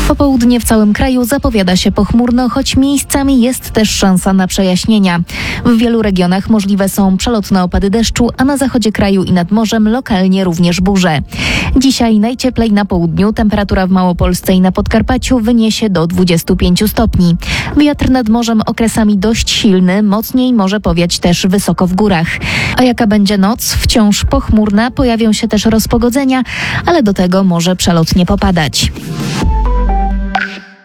Popołudnie w całym kraju zapowiada się pochmurno, choć miejscami jest też szansa na przejaśnienia. W wielu regionach możliwe są przelotne opady deszczu, a na zachodzie kraju i nad morzem lokalnie również burze. Dzisiaj najcieplej na południu, temperatura w Małopolsce i na Podkarpaciu wyniesie do 25 stopni. Wiatr nad morzem okresami dość silny, mocniej może powiać też wysoko w górach. A jaka będzie noc? Wciąż pochmurna, pojawią się też rozpogodzenia, ale do tego może przelotnie popadać.